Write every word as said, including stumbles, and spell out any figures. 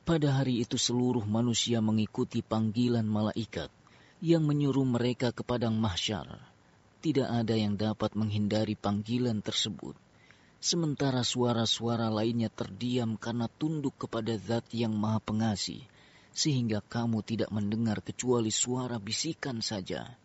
Pada hari itu seluruh manusia mengikuti panggilan malaikat yang menyuruh mereka ke padang mahsyar. Tidak ada yang dapat menghindari panggilan tersebut. Sementara suara-suara lainnya terdiam karena tunduk kepada Zat yang Maha Pengasih, sehingga kamu tidak mendengar kecuali suara bisikan saja.